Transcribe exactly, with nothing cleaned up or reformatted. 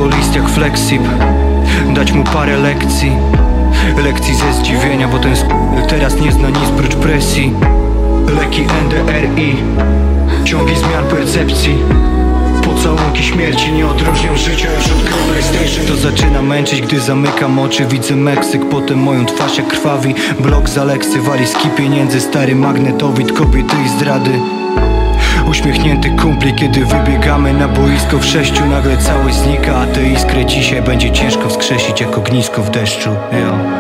albo list jak Flexip. Dać mu parę lekcji, lekcji ze zdziwienia, bo ten sk- teraz nie zna nic prócz presji. Leki N D R I, ciągi zmian percepcji. Pocałunki śmierci nie odróżnią życia już od gry PlayStation. To zaczyna męczyć, gdy zamykam oczy. Widzę Meksyk, potem moją twarz jak krwawi. Blok z Aleksy, walizki pieniędzy, stary magnetowid, kobiety i zdrady. Uśmiechnięty kumpli, kiedy wybiegamy na boisko w sześciu. Nagle całość znika, a tę iskrę dzisiaj będzie ciężko wskrzesić jak ognisko w deszczu. Yo.